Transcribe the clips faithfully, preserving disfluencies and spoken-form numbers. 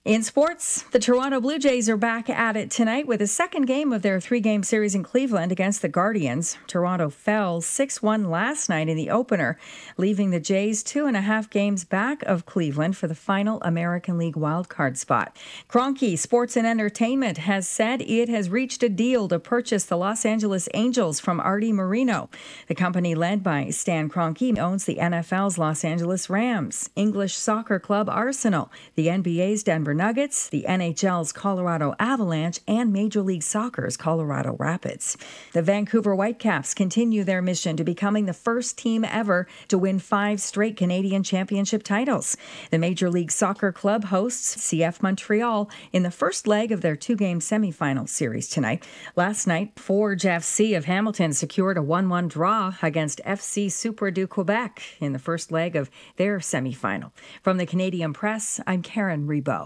In sports, the Toronto Blue Jays are back at it tonight with a second game of their three-game series in Cleveland against the Guardians. Toronto fell six one last night in the opener, leaving the Jays two and a half games back of Cleveland for the final American League wildcard spot. Kroenke Sports and Entertainment has said it has reached a deal to purchase the Los Angeles Angels from Artie Moreno. The company, led by Stan Kroenke, owns the N F L's Los Angeles Rams, English soccer club Arsenal, the N B A's Denver Nuggets, the N H L's Colorado Avalanche, and Major League Soccer's Colorado Rapids. The Vancouver Whitecaps continue their mission to becoming the first team ever to win five straight Canadian championship titles. The Major League Soccer club hosts C F Montreal in the first leg of their two-game semifinal series tonight. Last night, Forge F C of Hamilton secured a one one draw against F C Super du Quebec in the first leg of their semifinal. From the Canadian Press, I'm Karen Rebo.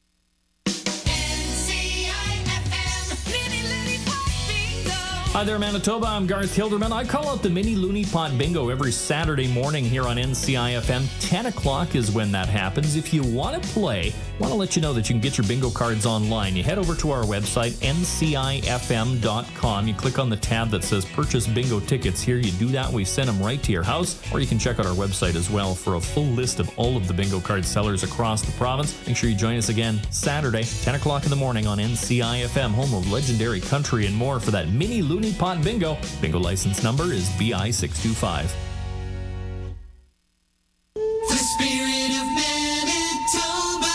Hi there, Manitoba. I'm Garth Hilderman. I call out the Mini Looney Pot Bingo every Saturday morning here on N C I F M. ten o'clock is when that happens. If you want to play, I want to let you know that you can get your bingo cards online. You head over to our website, N C I F M dot com. You click on the tab that says Purchase Bingo Tickets here. You do that, we send them right to your house. Or you can check out our website as well for a full list of all of the bingo card sellers across the province. Make sure you join us again Saturday, ten o'clock in the morning on N C I F M, home of legendary country and more, for that Mini Looney Pot Bingo. Bingo license number is B I six two five. The spirit of Manitoba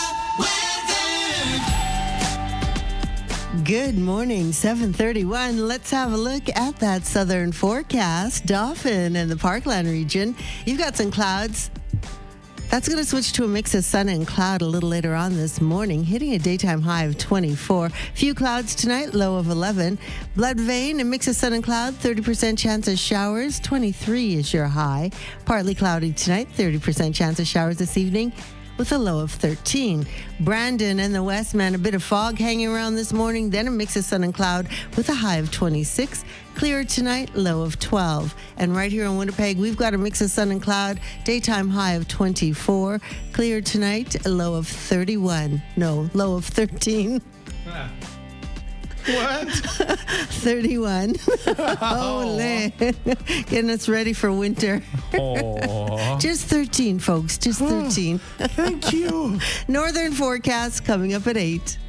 weather. Good morning, seven thirty-one. Let's have a look at that southern forecast. Dauphin and the Parkland region. You've got some clouds. That's going to switch to a mix of sun and cloud a little later on this morning, hitting a daytime high of twenty-four. Few clouds tonight, low of eleven. Blood Vein, a mix of sun and cloud, thirty percent chance of showers, twenty-three is your high. Partly cloudy tonight, thirty percent chance of showers this evening, with a low of thirteen. Brandon and the Westman, a bit of fog hanging around this morning, then a mix of sun and cloud with a high of twenty-six. Clear tonight, low of twelve. And right here in Winnipeg, we've got a mix of sun and cloud, daytime high of twenty-four. Clear tonight, a low of thirty-one. No, low of thirteen. Ah. What? thirty-one. Ole. Getting us ready for winter. Just thirteen, folks. Just thirteen. Oh, thank you. Northern forecast coming up at eight.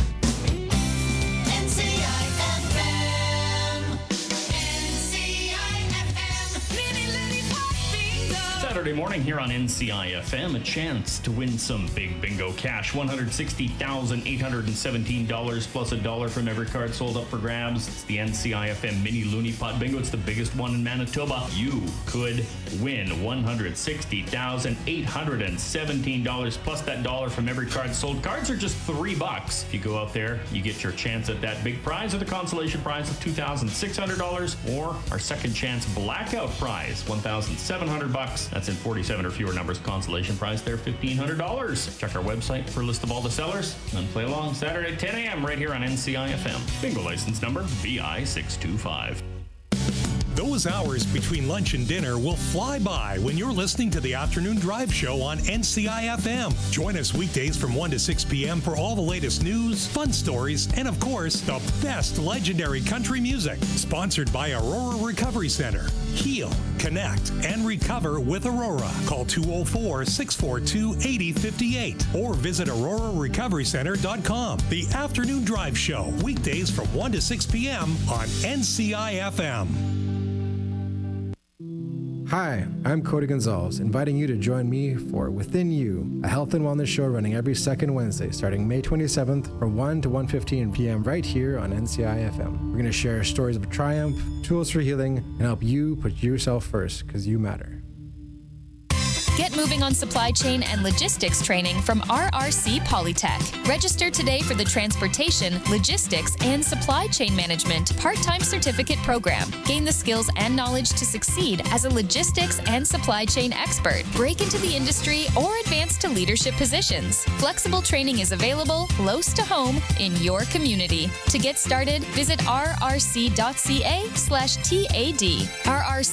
Saturday morning here on N C I F M, a chance to win some big bingo cash. one hundred sixty thousand eight hundred seventeen dollars plus a dollar from every card sold up for grabs. It's the N C I F M Mini Looney Pot Bingo. It's the biggest one in Manitoba. You could win one hundred sixty thousand eight hundred seventeen dollars plus that dollar from every card sold. Cards are just three bucks. If you go out there, you get your chance at that big prize, or the consolation prize of two thousand six hundred dollars, or our second chance blackout prize, one thousand seven hundred bucks. That's in forty-seven or fewer numbers. Consolation prize there, fifteen hundred dollars. Check our website for a list of all the sellers and play along Saturday ten a.m. right here on N C I F M. Bingo license number B I six two five. Those hours between lunch and dinner will fly by when you're listening to the Afternoon Drive Show on N C I F M. Join us weekdays from one to six p.m. for all the latest news, fun stories, and of course, the best legendary country music. Sponsored by Aurora Recovery Center. Heal, connect, and recover with Aurora. Call two oh four, six four two, eight oh five eight or visit aurora recovery center dot com. The Afternoon Drive Show, weekdays from one to six p.m. on N C I F M. Hi, I'm Cody Gonzalez, inviting you to join me for Within You, a health and wellness show running every second Wednesday, starting May twenty-seventh from one to one fifteen p.m. right here on N C I F M. We're going to share stories of triumph, tools for healing, and help you put yourself first, because you matter. Get moving on supply chain and logistics training from R R C Polytech. Register today for the Transportation, Logistics, and Supply Chain Management part-time certificate program. Gain the skills and knowledge to succeed as a logistics and supply chain expert. Break into the industry or advance to leadership positions. Flexible training is available close to home in your community. To get started, visit rrc.ca slash TAD. R R C